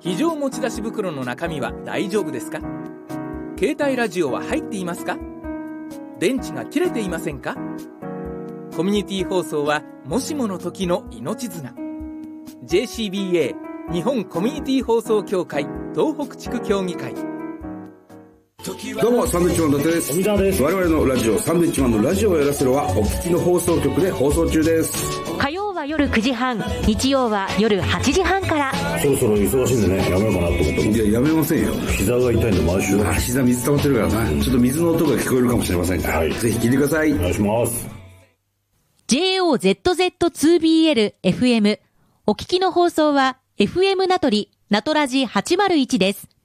非常持ち出し袋の中身は大丈夫ですか？携帯ラジオは入っていますか？電池が切れていませんか？コミュニティ放送はもしもの時の命綱。 JCBA 日本コミュニティ放送協会東北地区協議会。 どうもサンドウィッチマン伊達です。我々のラジオサンドウィッチマンのラジオをやらせろはお聞きの放送局で放送中です。 火曜は夜9時半、日曜は夜8時半から。 そろそろ忙しいんでね、やめようかなと思って。 いや、やめませんよ。 膝が痛いんで毎週。 膝水溜まってるからな、ちょっと水の音が聞こえるかもしれませんが、はい、ぜひ聞いてください。 お願いします。 JOZZ2BL FM お聞きの放送は FM 名取ナトラジ801です。